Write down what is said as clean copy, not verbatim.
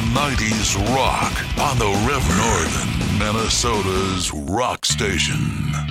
90s rock on the River, Northern Minnesota's rock station.